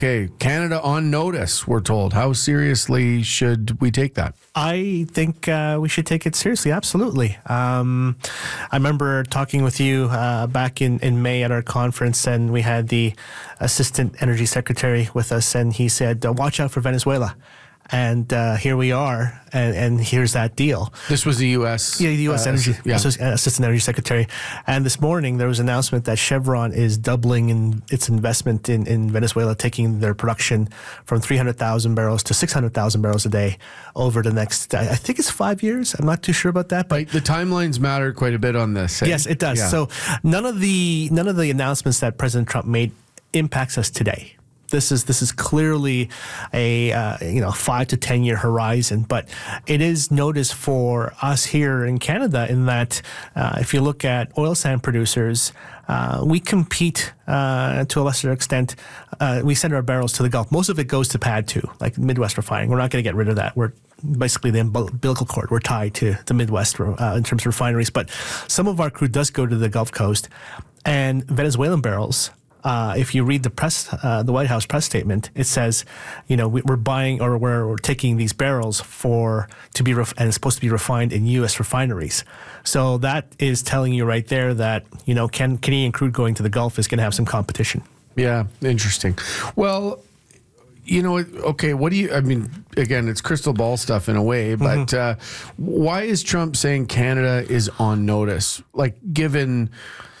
Okay, Canada on notice, we're told. How seriously should we take that? I think we should take it seriously, absolutely. I remember talking with you back in May at our conference, and we had the Assistant Energy Secretary with us, and he said, watch out for Venezuela. And here we are, and here's that deal. This was the U.S. Yeah, the U.S. Assistant Energy Secretary. And this morning, there was an announcement that Chevron is doubling its investment in Venezuela, taking their production from 300,000 barrels to 600,000 barrels a day over the next, I think it's 5 years. I'm not too sure about that. But right, the timelines matter quite a bit on this. Yes, it does. Yeah. So none of the announcements that President Trump made impacts us today. This is clearly a 5 to 10 year horizon, but it is notice for us here in Canada in that if you look at oil sand producers, we compete to a lesser extent. We send our barrels to the Gulf. Most of it goes to PADD 2, like Midwest refining. We're not going to get rid of that. We're basically the umbilical cord. We're tied to the Midwest in terms of refineries, but some of our crude does go to the Gulf Coast, and Venezuelan barrels. If you read the White House press statement, it says, we're buying or we're taking these barrels and it's supposed to be refined in U.S. refineries. So that is telling you right there that Canadian crude going to the Gulf is going to have some competition. Yeah, interesting. Well, okay, what do you? I mean, again, it's crystal ball stuff in a way, but why is Trump saying Canada is on notice? Like, given,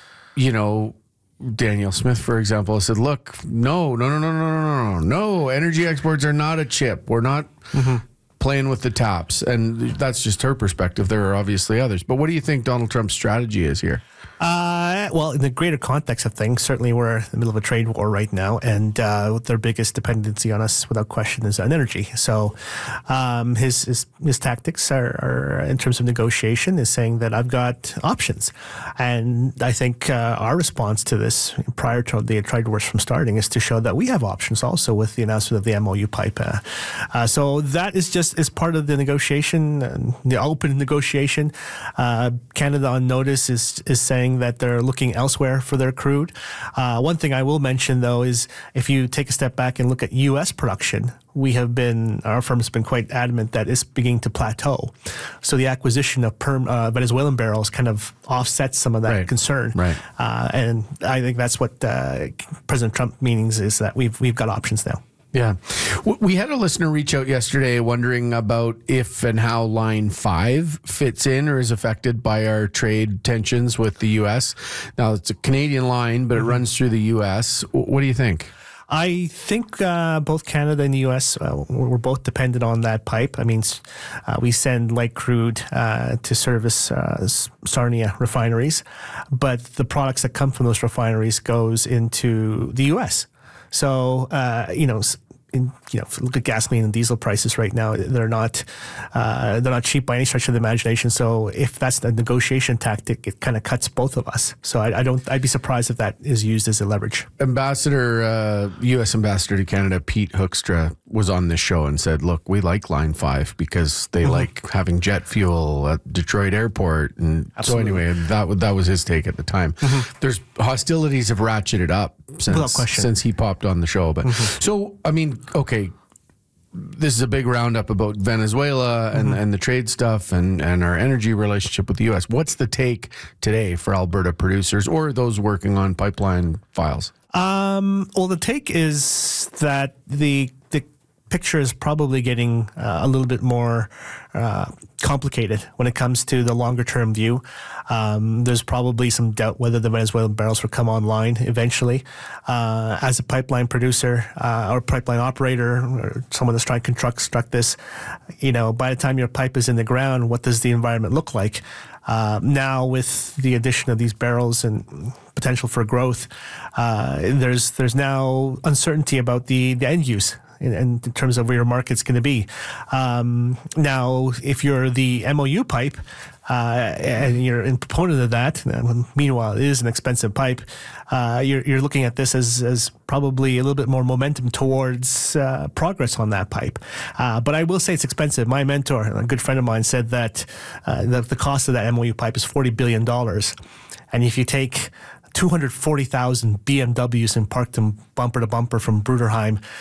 Daniel Smith, for example, said, look, no, energy exports are not a chip. We're not playing with the tops. And that's just her perspective. There are obviously others. But what do you think Donald Trump's strategy is here? Well, in the greater context of things, certainly we're in the middle of a trade war right now, and their biggest dependency on us, without question, is on energy. So his tactics are in terms of negotiation, is saying that I've got options. And I think our response to this, prior to the trade wars from starting, is to show that we have options also with the announcement of the MOU pipe. So that is part of the negotiation, the open negotiation. Canada on notice is saying that they're looking elsewhere for their crude. One thing I will mention, though, is if you take a step back and look at U.S. production, our firm has been quite adamant that it's beginning to plateau. So the acquisition of Venezuelan barrels kind of offsets some of that concern. Right. And I think that's what President Trump means, is that we've got options now. Yeah. We had a listener reach out yesterday wondering about if and how Line 5 fits in or is affected by our trade tensions with the U.S. Now, it's a Canadian line, but it runs through the U.S. What do you think? I think both Canada and the U.S., we're both dependent on that pipe. I mean, we send light crude to service Sarnia refineries, but the products that come from those refineries goes into the U.S. So, look at gasoline and diesel prices right now. They're not cheap by any stretch of the imagination. So if that's the negotiation tactic, it kind of cuts both of us. So I'd be surprised if that is used as a leverage. U.S. Ambassador to Canada, Pete Hoekstra, was on this show and said, look, we like Line 5 because they like having jet fuel at Detroit Airport. And Absolutely. So anyway, that was his take at the time. There's hostilities have ratcheted up since he popped on the show. But so, I mean, okay, this is a big roundup about Venezuela and the trade stuff and our energy relationship with the U.S. What's the take today for Alberta producers or those working on pipeline files? Well, the take is that the picture is probably getting a little bit more complicated when it comes to the longer term view. There's probably some doubt whether the Venezuelan barrels will come online eventually. As a pipeline producer or pipeline operator or someone that's trying to construct this, by the time your pipe is in the ground, what does the environment look like? Now with the addition of these barrels and potential for growth, there's now uncertainty about the end use in terms of where your market's going to be. Now, if you're the MOU pipe and you're a proponent of that, meanwhile it is an expensive pipe, you're looking at this as probably a little bit more momentum towards progress on that pipe. But I will say it's expensive. My mentor, a good friend of mine, said that the cost of that MOU pipe is $40 billion. And if you take 240,000 BMWs and parked them bumper to bumper from Bruderheim